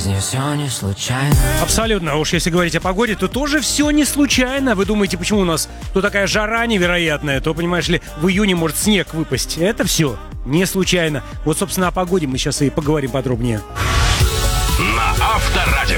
жизни все не случайно. Абсолютно. Уж если говорить о погоде, то тоже все не случайно. Вы думаете, почему у нас то такая жара невероятная, то, понимаешь ли, в июне может снег выпасть. Это все не случайно. Вот, собственно, о погоде мы сейчас и поговорим подробнее. На Авторадио.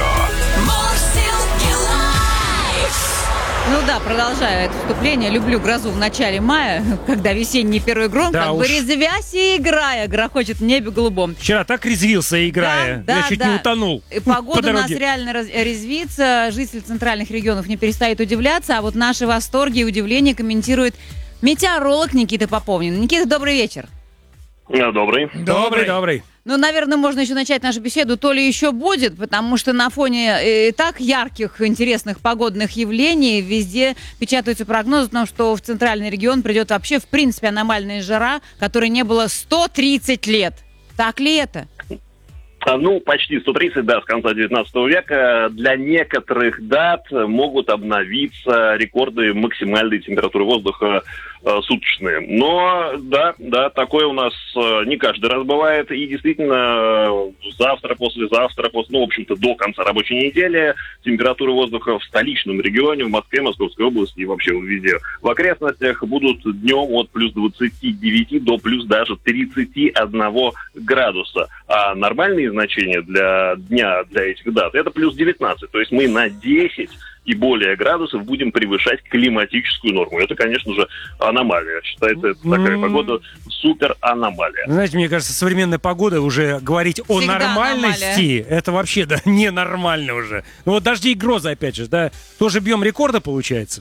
Ну да, продолжаю это вступление. Люблю грозу в начале мая, когда весенний первый гром, да как уж. бы резвясь и играя, грохочет в небе голубом. Вчера так резвился, играя. Да, Я чуть не утонул. И по погода у нас дороге. реально резвится. Жители центральных регионов не перестают удивляться, а вот наши восторги и удивления комментирует метеоролог Никита Поповнин. Никита, добрый вечер. Добрый. Добрый. Ну, наверное, можно еще начать нашу беседу, то ли еще будет, потому что на фоне и так ярких, интересных погодных явлений везде печатаются прогнозы о том, что в центральный регион придет вообще, в принципе, аномальная жара, которой не было 130 лет. Так ли это? Ну, почти 130, да, с конца 19 века. Для некоторых дат могут обновиться рекорды максимальной температуры воздуха суточные. Но, да, такое у нас не каждый раз бывает. И действительно, завтра, послезавтра, ну, в общем-то, до конца рабочей недели температуры воздуха в столичном регионе, в Москве, Московской области и вообще везде в окрестностях будут днем от плюс 29 до плюс даже 31 градуса. А нормальные значения для дня, для этих дат, это плюс 19. То есть мы на 10 и более градусов будем превышать климатическую норму. Это, конечно же, аномалия. Считается, это такая погода супер аномалия. Знаете, мне кажется, современная погода, уже говорить о Всегда нормальности, аномалия. это вообще, да, ненормально уже. Ну вот дожди и грозы, опять же, да, тоже бьем рекорды, получается?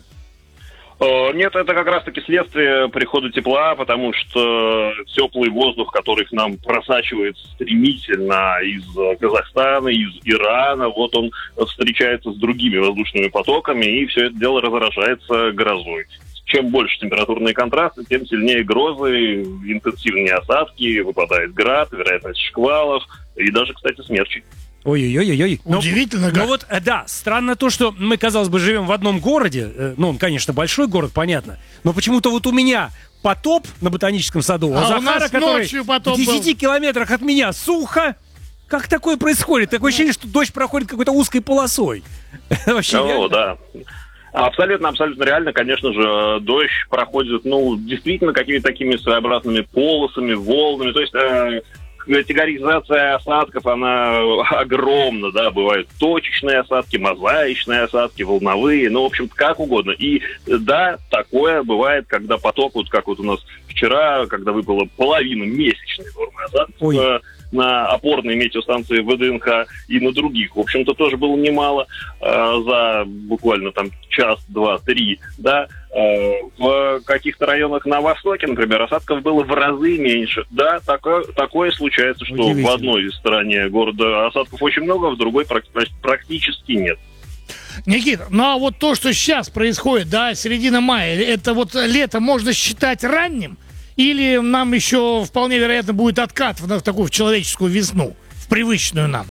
Нет, это как раз-таки следствие прихода тепла, потому что теплый воздух, который к нам просачивается стремительно из Казахстана, из Ирана, вот он встречается с другими воздушными потоками, и все это дело разражается грозой. Чем больше температурные контрасты, тем сильнее грозы, интенсивнее осадки, выпадает град, вероятность шквалов и даже, кстати, смерчей. Ой-ой-ой-ой. Удивительно, Ну вот, да, странно то, что мы, казалось бы, живем в одном городе. Ну, он, конечно, большой город, понятно. Но почему-то вот у меня потоп на Ботаническом саду, а у Захара, нас который ночью потоп в 10 был. километрах от меня, сухо. Как такое происходит? Такое ощущение, что дождь проходит какой-то узкой полосой. Вообще реально? Да. Абсолютно реально, конечно же, дождь проходит, действительно какими-то такими своеобразными полосами, волнами. То есть категоризация осадков, она огромна, да, бывают точечные осадки, мозаичные осадки, волновые, в общем-то, как угодно. И да, такое бывает, когда поток, вот как вот у нас вчера, когда выпала половина месячной нормы осадков на опорной метеостанции ВДНХ и на других. В общем-то, тоже было немало за буквально там час, два, три, да. В каких-то районах на востоке, например, осадков было в разы меньше. Да, такое случается, что в одной стороне города осадков очень много, в другой практически нет. Никита, ну а вот то, что сейчас происходит, да, середина мая, это вот лето можно считать ранним? Или нам еще вполне вероятно будет откат в такую в человеческую весну, в привычную нам?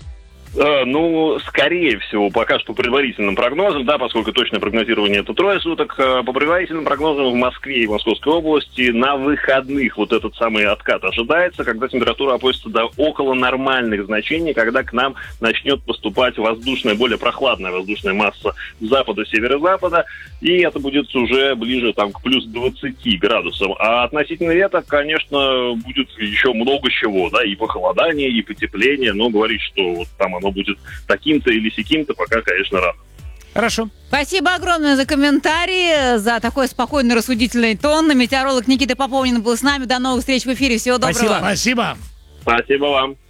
Скорее всего, пока что по предварительным прогнозам, да, поскольку точное прогнозирование это 3 суток, по предварительным прогнозам в Москве и Московской области на выходных вот этот самый откат ожидается, когда температура опустится до около нормальных значений, когда к нам начнет поступать более прохладная воздушная масса с запада, северо-запада, и это будет уже ближе там к плюс 20 градусам. А относительно лета, конечно, будет еще много чего, да, и похолодание, и потепление, но говорить, что вот там оно будет таким-то или сяким-то, пока, конечно, рано. Хорошо. Спасибо огромное за комментарии, за такой спокойный, рассудительный тон. Метеоролог Никита Поповнин был с нами. До новых встреч в эфире. Всего доброго. Спасибо. Спасибо вам.